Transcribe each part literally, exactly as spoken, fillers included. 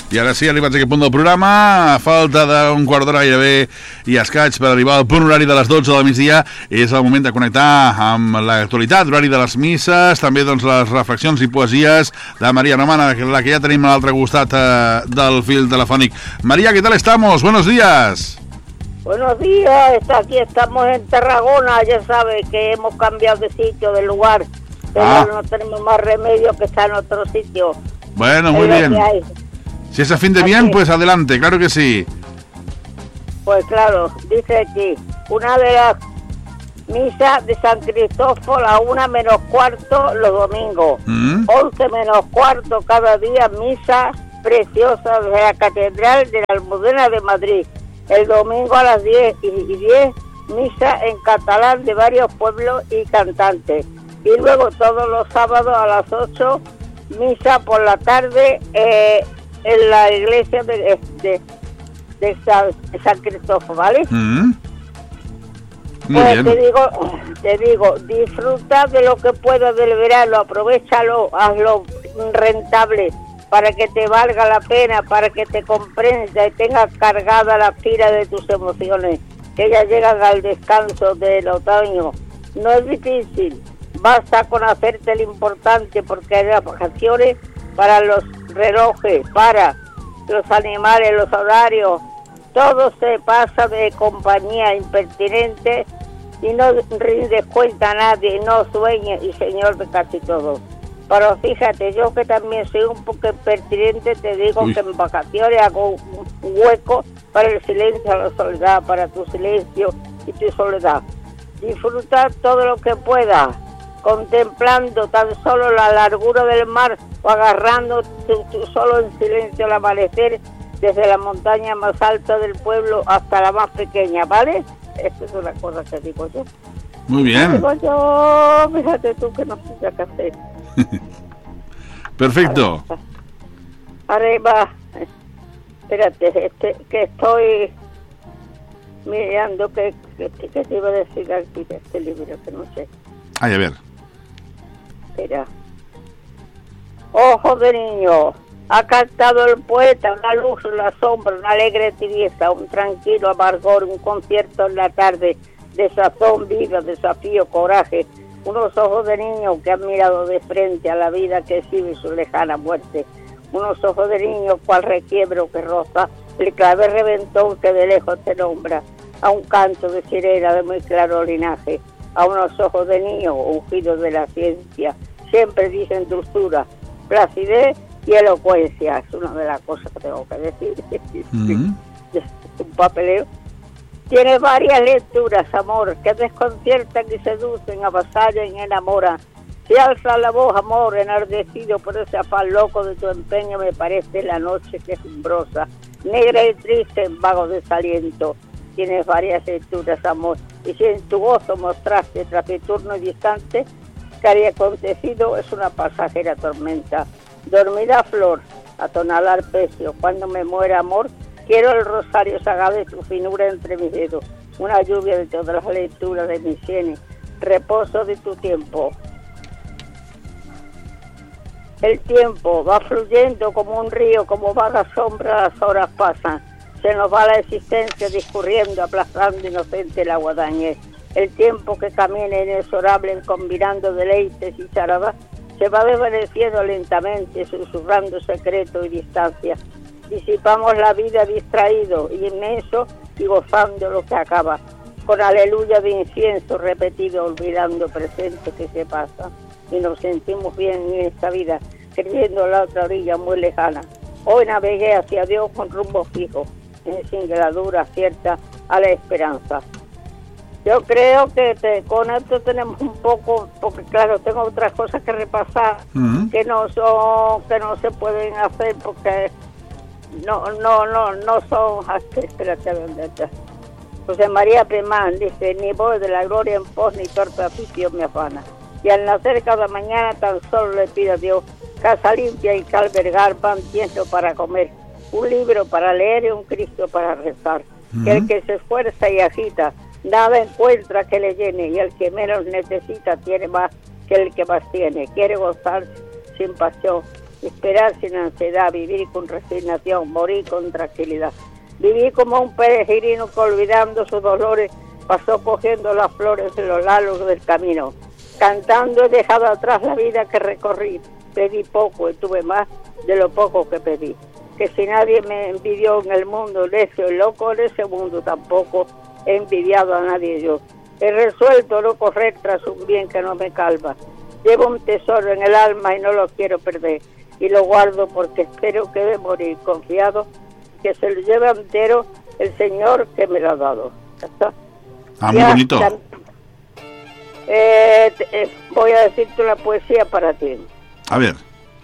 I ara sí, arribats a aquest punt del programa, a falta d'un quart d'hora gairebé i escaig per arribar al punt horari de les dotze del migdia, és el moment de connectar amb l'actualitat, l'horari de les misses, també doncs les reflexions i poesies de María Romana, la que ja tenim a l'altre costat eh, del fil telefònic. María, ¿qué tal estamos? Buenos días. Buenos días, aquí estamos en Tarragona, ya sabes que hemos cambiado de sitio, de lugar, pero ah. no tenemos más remedio que estar en otro sitio. Bueno, muy bien. Si es a fin de bien, aquí. Pues adelante, claro que sí. Pues claro, dice aquí, una de las misas de San Cristóforo a una menos cuarto los domingos, ¿Mm? once menos cuarto cada día, misa preciosa de la Catedral de la Almudena de Madrid. El domingo a las diez y diez, misa en catalán de varios pueblos y cantantes. Y luego todos los sábados a las ocho, misa por la tarde eh, en la iglesia de, de, de, San, de San Cristóforo, ¿vale? Mm. Muy pues bien. te digo, te digo, disfruta de lo que puedas del verano, aprovechalo, hazlo rentable, para que te valga la pena, para que te comprenda y tengas cargada la fila de tus emociones, que ya llegan al descanso del otoño. No es difícil, basta con hacerte lo importante, porque hay las vacaciones para los relojes, para los animales, los horarios, todo se pasa de compañía impertinente y no rindes cuenta a nadie, no sueñes y señor de casi todo. Pero fíjate, yo que también soy un poco impertinente, te digo Uy. que en vacaciones hago un hueco para el silencio a la soledad, para tu silencio y tu soledad. Disfrutar todo lo que puedas, contemplando tan solo la largura del mar o agarrando tú, tú solo en silencio el amanecer desde la montaña más alta del pueblo hasta la más pequeña, ¿vale? Esta es una cosa que digo yo. Muy bien. Digo yo, fíjate tú que no sé qué hacer. Perfecto. Arriba, espérate, este, que estoy mirando que, que, que te iba a decir aquí de este libro, que no sé. Ay, a ver. Espera. Ojos de niño, ha cantado el poeta, una luz en la sombra, una alegre tibieza, un tranquilo amargor, un concierto en la tarde, de sazón, vida, desafío, coraje. Unos ojos de niño que han mirado de frente a la vida que exhibe su lejana muerte. Unos ojos de niño cual requiebro que roza el clave reventón que de lejos te nombra. A un canto de sirena de muy claro linaje. A unos ojos de niño ungidos de la ciencia. Siempre dicen dulzura, placidez y elocuencia. Es una de las cosas que tengo que decir. Mm-hmm. Es un papeleo. Tiene varias lecturas, amor, que desconciertan y seducen, avasallan y enamoran. Si alza la voz, amor, enardecido por ese afán loco de tu empeño, me parece la noche quejumbrosa, negra y triste en vago desaliento. Tienes varias lecturas, amor, y si en tu gozo mostraste taciturno y distante, que había acontecido es una pasajera tormenta. Dormirá flor, atonal pecio, cuando me muera, amor, quiero el rosario sagrado de tu finura entre mis dedos, una lluvia de todas las lecturas de mis sienes, reposo de tu tiempo. El tiempo va fluyendo como un río, como vaga sombra, las horas pasan. Se nos va la existencia discurriendo, aplazando inocente la guadañez. El tiempo que camina inexorable, combinando deleites y charadas, se va desvaneciendo lentamente, susurrando secreto y distancia. Disipamos la vida distraído y inmenso y gozando lo que acaba, con aleluya de incienso repetido, olvidando presente que se pasa, y nos sentimos bien en esta vida, creyendo la otra orilla muy lejana. Hoy navegué hacia Dios con rumbo fijo, en singladura cierta a la esperanza. Yo creo que te, con esto tenemos un poco, porque claro, tengo otras cosas que repasar, uh-huh. que no son, que no se pueden hacer porque No, no, no, no son, espérate, ¿dónde está? José María Pemán dice, ni voz de la gloria en pos, ni torpe afición me afana. Y al nacer cada mañana tan solo le pido a Dios casa limpia y que albergar pan tieso para comer, un libro para leer y un Cristo para rezar. Uh-huh. Que el que se esfuerza y agita, nada encuentra que le llene, y el que menos necesita tiene más que el que más tiene. Quiere gozar sin pasión esperar sin ansiedad, vivir con resignación, morir con tranquilidad. Viví como un peregrino que olvidando sus dolores pasó cogiendo las flores de los lalos del camino. Cantando he dejado atrás la vida que recorrí. Pedí poco y tuve más de lo poco que pedí. Que si nadie me envidió en el mundo necio y loco, en ese mundo tampoco he envidiado a nadie yo. He resuelto no correr tras un bien que no me calma. Llevo un tesoro en el alma y no lo quiero perder. Y lo guardo porque espero que de morir confiado, que se lo lleve entero el Señor que me lo ha dado. ¿Ya está? Ah, muy bonito. Ya, eh, eh, voy a decirte una poesía para ti. A ver.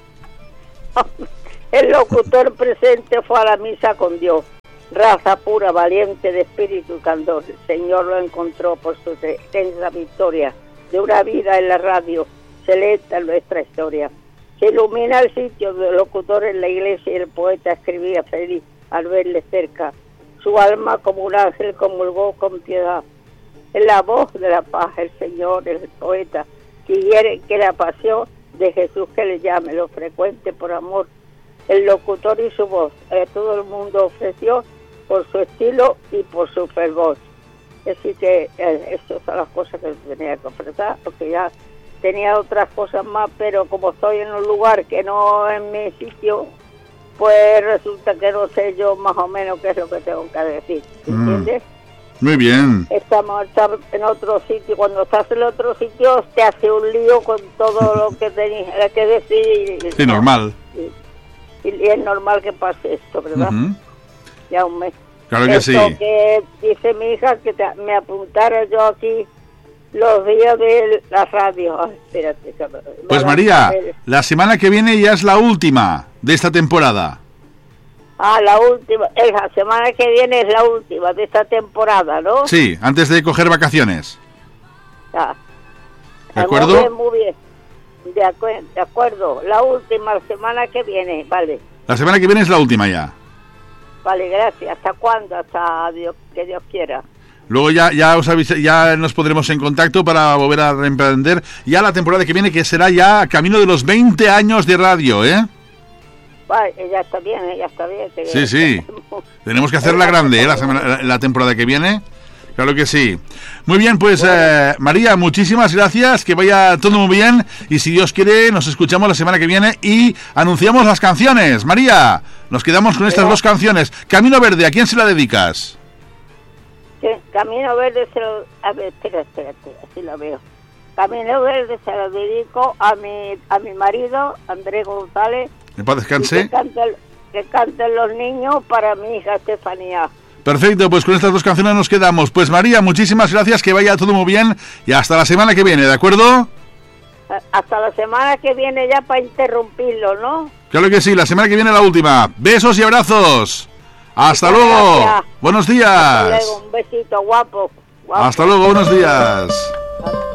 El locutor presente fue a la misa con Dios, raza pura, valiente de espíritu y candor. El Señor lo encontró por su extensa victoria de una vida en la radio, selecta en nuestra historia. Se ilumina el sitio del locutor en la iglesia y el poeta escribía feliz al verle cerca. Su alma como un ángel comulgó con piedad. En la voz de la paz el Señor, el poeta, quiere que la pasión de Jesús que le llame, lo frecuente por amor. El locutor y su voz, eh, todo el mundo ofreció por su estilo y por su fervor. Así que eh, estas son las cosas que tenía que ofrecer, porque ya tenía otras cosas más, pero como estoy en un lugar que no es mi sitio, pues resulta que no sé yo más o menos qué es lo que tengo que decir, ¿entiendes? Mm, muy bien. Estamos, estamos en otro sitio, cuando estás en otro sitio te hace un lío con todo lo que tenías que decir. Sí, normal. Y, y es normal que pase esto, ¿verdad? Uh-huh. Ya un mes. Claro que esto sí. Que dice mi hija que te, me apuntara yo aquí los días de la radio. Ay, espérate. Pues María, la semana que viene ya es la última de esta temporada. Ah, la última. La semana que viene es la última de esta temporada, ¿no? Sí, antes de coger vacaciones. Ya. ¿De acuerdo? Muy bien, muy bien. De, acu- de acuerdo. La última semana que viene, vale. La semana que viene es la última ya. Vale, gracias. ¿Hasta cuándo? Hasta Dios, que Dios quiera. Luego ya ya os avisa, ya nos pondremos en contacto para volver a reemprender ya la temporada que viene, que será ya camino de los veinte años de radio, ¿eh? Vale, ya está bien, ya está bien. Sí, sí. Tenemos que hacerla grande, ¿eh? La, semana, la, la temporada que viene. Claro que sí. Muy bien, pues bueno. eh, María, muchísimas gracias, que vaya todo muy bien y si Dios quiere nos escuchamos la semana que viene y anunciamos las canciones. María, nos quedamos con estas dos canciones. Camino Verde, ¿a quién se la dedicas? Sí, Camino Verde se lo... A ver, espera, espera, espera, así lo veo. Camino Verde se lo dedico a mi a mi marido, Andrés González. En paz descanse. Que canten, que canten los niños para mi hija Estefanía. Perfecto, pues con estas dos canciones nos quedamos. Pues María, muchísimas gracias, que vaya todo muy bien y hasta la semana que viene, ¿de acuerdo? Hasta la semana que viene ya para interrumpirlo, ¿no? Claro que sí, la semana que viene la última. Besos y abrazos. Hasta Muchas luego. Gracias. Buenos días. Hasta luego, un besito guapo. guapo. Hasta luego, buenos días.